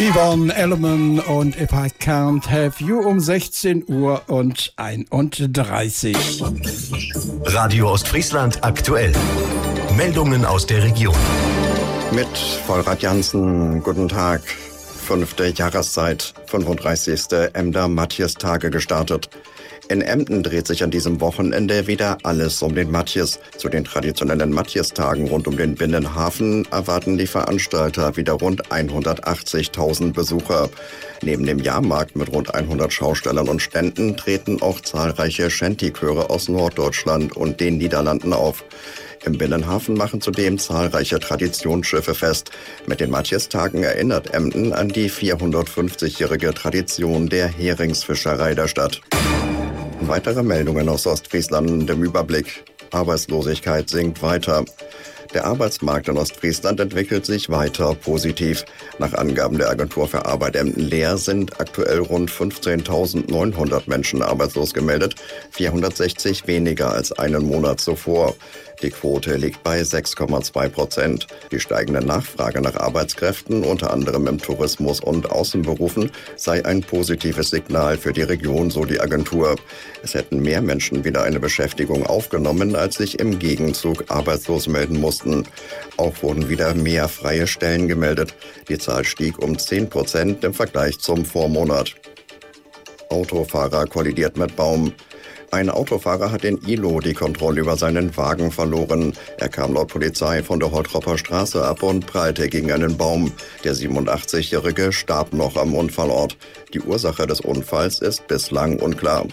Yvonne Elliman und If I Can't Have You um 16 Uhr und 31. Radio Ostfriesland aktuell. Meldungen aus der Region. Mit Vollrad Jansen, guten Tag. 5. Jahreszeit, 35. Emder Matjestage gestartet. In Emden dreht sich an diesem Wochenende wieder alles um den Matjes. Zu den traditionellen Matjestagen rund um den Binnenhafen erwarten die Veranstalter wieder rund 180.000 Besucher. Neben dem Jahrmarkt mit rund 100 Schaustellern und Ständen treten auch zahlreiche Shanty-Chöre aus Norddeutschland und den Niederlanden auf. Im Binnenhafen machen zudem zahlreiche Traditionsschiffe fest. Mit den Matjestagen erinnert Emden an die 450-jährige Tradition der Heringsfischerei der Stadt. Weitere Meldungen aus Ostfriesland im Überblick. Arbeitslosigkeit sinkt weiter. Der Arbeitsmarkt in Ostfriesland entwickelt sich weiter positiv. Nach Angaben der Agentur für Arbeit Emden-Leer sind aktuell rund 15.900 Menschen arbeitslos gemeldet, 460 weniger als einen Monat zuvor. Die Quote liegt bei 6,2%. Die steigende Nachfrage nach Arbeitskräften, unter anderem im Tourismus und Außenberufen, sei ein positives Signal für die Region, so die Agentur. Es hätten mehr Menschen wieder eine Beschäftigung aufgenommen, als sich im Gegenzug arbeitslos melden mussten. Auch wurden wieder mehr freie Stellen gemeldet. Die Zahl stieg um 10% im Vergleich zum Vormonat. Autofahrer kollidiert mit Baum. Ein Autofahrer hat in Ihlow die Kontrolle über seinen Wagen verloren. Er kam laut Polizei von der Holtropper Straße ab und prallte gegen einen Baum. Der 87-Jährige starb noch am Unfallort. Die Ursache des Unfalls ist bislang unklar.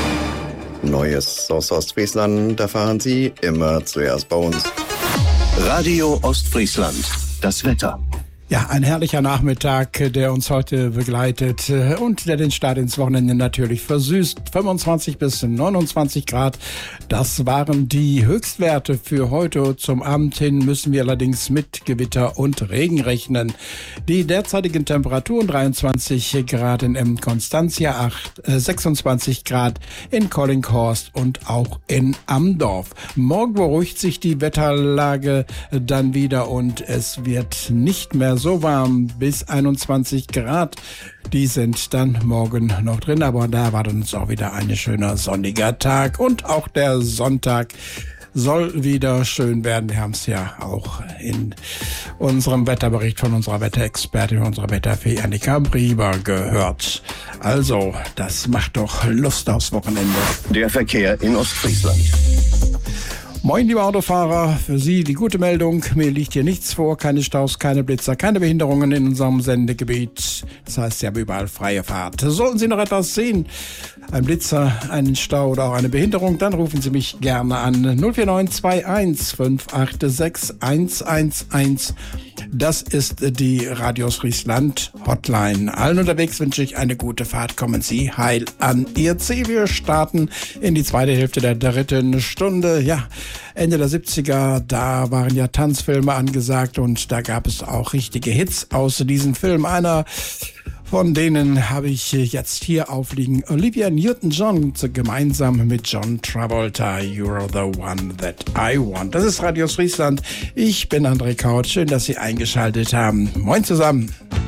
Neues aus Ostfriesland erfahren Sie immer zuerst bei uns. Radio Ostfriesland. Das Wetter. Ja, ein herrlicher Nachmittag, der uns heute begleitet und der den Start ins Wochenende natürlich versüßt. 25 bis 29 Grad, das waren die Höchstwerte für heute. Zum Abend hin müssen wir allerdings mit Gewitter und Regen rechnen. Die derzeitigen Temperaturen 23 Grad in Constantia, 26 Grad in Collinghorst und auch in Amdorf. Morgen beruhigt sich die Wetterlage dann wieder und es wird nicht mehr so warm, bis 21 Grad. Die sind dann morgen noch drin, aber da erwartet uns auch wieder ein schöner sonniger Tag und auch der Sonntag soll wieder schön werden. Wir haben es ja auch in unserem Wetterbericht von unserer Wetterexpertin, unserer Wetterfee Annika Brieber gehört. Also, das macht doch Lust aufs Wochenende. Der Verkehr in Ostfriesland. Moin, liebe Autofahrer, für Sie die gute Meldung. Mir liegt hier nichts vor, keine Staus, keine Blitzer, keine Behinderungen in unserem Sendegebiet. Das heißt, Sie haben überall freie Fahrt. Sollten Sie noch etwas sehen, ein Blitzer, einen Stau oder auch eine Behinderung, dann rufen Sie mich gerne an 04921 586 111. Das ist die Radio Ostfriesland Hotline. Allen unterwegs wünsche ich eine gute Fahrt. Kommen Sie heil an Ihr Ziel. Wir starten in die zweite Hälfte der dritten Stunde. Ja, Ende der 70er, da waren ja Tanzfilme angesagt und da gab es auch richtige Hits aus diesem Film. Einer von denen habe ich jetzt hier aufliegen. Olivia Newton-John gemeinsam mit John Travolta. You're the one that I want. Das ist Radio Ostfriesland. Ich bin André Kaut. Schön, dass Sie eingeschaltet haben. Moin zusammen.